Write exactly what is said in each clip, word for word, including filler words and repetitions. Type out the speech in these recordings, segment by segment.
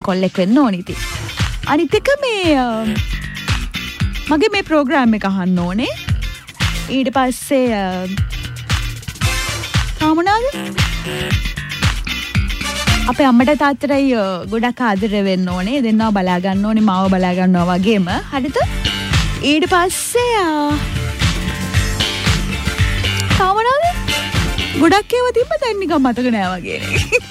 කොල්ලෙක් වෙන්න ඕනේ ඉතින්. අනිත් එක මේ මගේ මේ ප්‍රෝග්‍රෑම් එක අහන්න ඕනේ. ඊට පස්සේ තාමනාද අපේ අම්මට තාත්තටයි ගොඩක් ආදර වෙන්න ඕනේ. දෙන්නව බලා ගන්න ඕනේ, මාව බලා ගන්නවා වගේම. හරිද? ඊට පස්සේ තාමනාද ගොඩක් ඒවා තිබ්බ දැන් නිකන් මතක නෑ වගේ.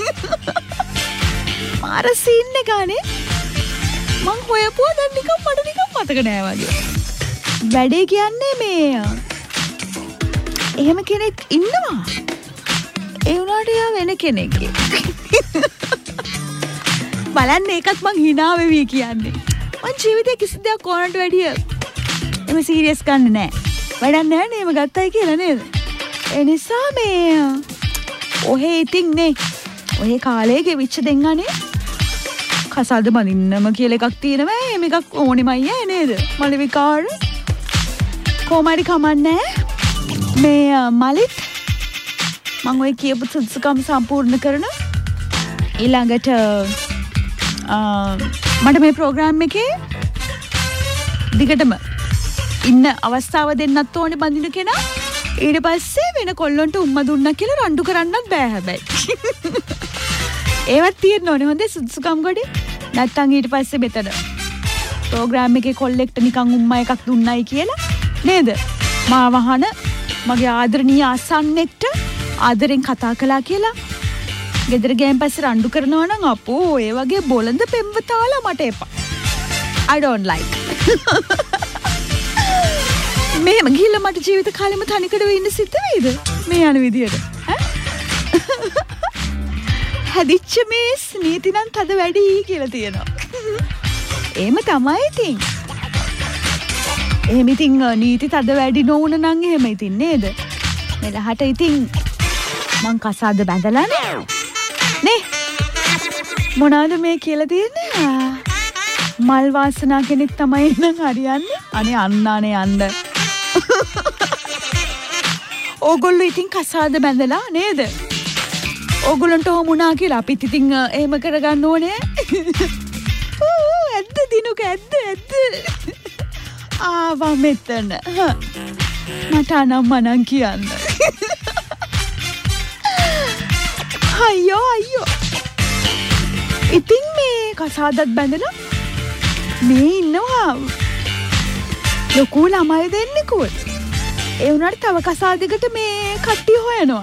මාර සීන් එක ගානේ මං හොයපුවා දැන් නිකන් මට නිකන් මතක නෑ වගේ. වැඩේ කියන්නේ මේ එහෙම කෙනෙක් ඉන්නවා. ඒ උනාට යා වෙන කෙනෙක්. බලන්න ඒකත් මං hina වෙවි කියන්නේ. මං ජීවිතේ කිසි දෙයක් ඕනට වැඩිය එම සීරියස් ගන්න නෑ. වැඩක් නෑ නේම ගත්තයි කියලා නේද? ඒ නිසා මේ ඔහේ ඉතින් නේ ඔහේ කාලේ ගෙවිච්ච දෙන්නානේ කසාද බඳින්නම කියලා එකක් තියෙනවා. එහෙම එකක් ඕනෙමයි ඈ නේද? මලවිකාර කොමාරි කමන්නේ මේ මලිත් මම ඔය කියපු සුදුසුකම් සම්පූර්ණ කරන ඊළඟට මට මේ ප්‍රෝග්‍රෑම් එකේ දිගටම ඉන්න අවස්ථාව දෙන්නත් ඕනේ බඳින කෙනා. ඊට පස්සේ වෙන කොල්ලොන්ට උම්ම දුන්නා කියලා රණ්ඩු කරන්නත් බෑ හැබැයි. ඒවත් තියෙන්න ඕනේ හොඳේ සුදුසුකම් ගොඩේ. නැත්තම් ඊට පස්සේ මෙතන ප්‍රෝග්‍රෑම් එකේ කොල්ලෙක්ට නිකන් උම්මා එකක් දුන්නයි කියලා නේද? මා වහන මගේ ආදරණීය අසන්නෙක්ට ආදරෙන් කතා කළා කියලා ගෙදර ගියන් පස්සේ රණ්ඩු කරනවා නම් අපෝ ඒ වගේ බොළඳ පෙම්වතාලා මට එපා. I don't like. මේම ගිහිල්ලා මට ජීවිත කාලෙම තනිකඩ වෙන්න සිද්ධ වෙයිද? මේ යන විදියට. ඈ? හැදිච්ච මේ නීති නම් තද වැඩි කියලා තියෙනවා. එහෙම තමයි ඉතින්. එහෙම ඉතින් නීති තද වැඩි නොවුන නම් එහෙම ඉතින් නේද? මෙලහට ඉතින් මං කසාද බැඳලා නේ. නේ. මොනවාද මේ කියලා තියෙන්නේ? මල් වාසනා කෙනෙක් තමයි නම් හරියන්නේ. අනේ අන්නානේ යන්න. ඕගොල්ලෝ ඉතින් කසාද බැඳලා නේද? ඕගොල්ලන්ට ඔහොම වුණා කියලා අපිත් ඉතින් එහෙම කරගන්න ඕනේ. ඕ ඇද්ද දිනුක ඇද්ද ඇද්ද. ආවා මෙතන. මට අනම්මනම් කියන්න. අයියෝ අයියෝ. ඉතින් මේ කසාදත් බැඳලා මේ ඉන්නවා ලොකු ළමයි දෙන්නෙකුත්. ඒ උනාට තව කසාදයකට මේ කට්ටිය හොයනවා.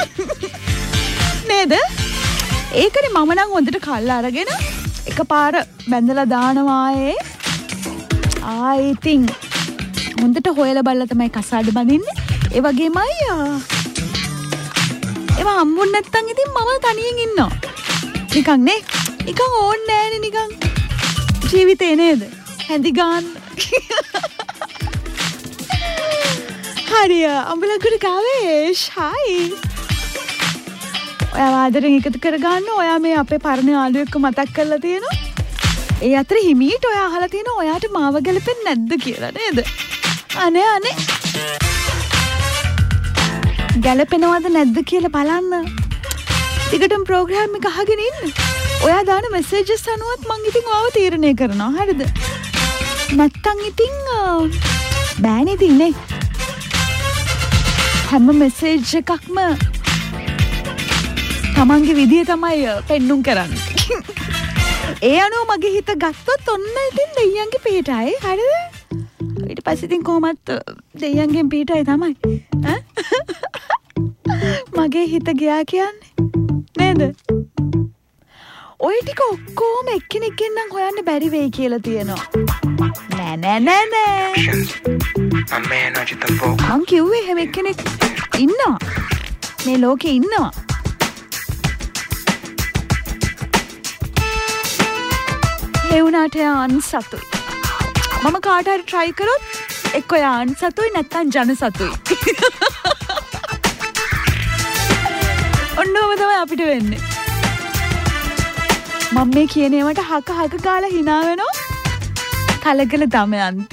නේද? ඒකනේ මම නම් හොඳට කල් අරගෙන එකපාර බැඳලා දානවා ඒ. ආයි ඉතින් හොඳට හොයලා බලලා තමයි කසාද බඳින්නේ. ඒ වගේමයි ඒවා හම්බුනේ නැත්තම් ඉතින් මම තනියෙන් ඉන්නවා. නිකන් නේ. නිකන් ඕනේ නෑනේ නිකන් ජීවිතේ නේද? හැඳි ගන්න. හරිය අම්බලකට කාවේ ෂයි. ඔයා ආදරෙන් එකතු කරගන්න. ඔයා මේ අපේ පරණ යාළුවෙක්ව මතක් කරලා තියෙනවා. ඒ අතර හිමීට ඔයා අහලා තියෙනවා ඔයාට මාව ගැලපෙන්නේ නැද්ද කියලා නේද? අනේ අනේ. ගැලපෙනවද නැද්ද කියලා බලන්න. ටිකටම ප්‍රෝග්‍රෑම් එක අහගෙන ඉන්න. ඔයා දාන මෙසේජස් අනුවත් මං ඉතින් ඔයාව තීරණය කරනවා. හරිද? නැත්තම් ඉතින් බෑනේ ඉතින් නේ. හැම මෙසේජ් එකක්ම තමන්ගේ විදිය තමයි පෙන්නුම් කරන්නේ. ඒ අනුව මගේ හිත ගත්තොත් ඔන්න ඉතින් දෙයියන්ගේ පිටයි. හරිද? ඊට පස්සේ ඉතින් කොහොමත් දෙයියන්ගෙන් පිටයි තමයි. ඈ? මගේ හිත ගියා කියන්නේ නේද? ඔය ටික ඔක්කොම එක්කෙනෙක්ගෙන් නම් හොයන්න බැරි වෙයි කියලා තියෙනවා. නෑ නෑ නෑ නෑ. මං කිව්වේ එහෙම එක්කෙනෙක් ඉන්නවා. මේ ලෝකේ ඉන්නවා. ඒ වුණාට අන්සතුයි. මම කාට හරි try කරොත් එක්ක යා අන්සතුයි නැත්නම් ජන සතුයි. ඔන්නෝම තමයි අපිට වෙන්නේ. මම මේ කියන ඒවාට හක හක ගාලා hina වෙනවා. කලකල දමයන්ති.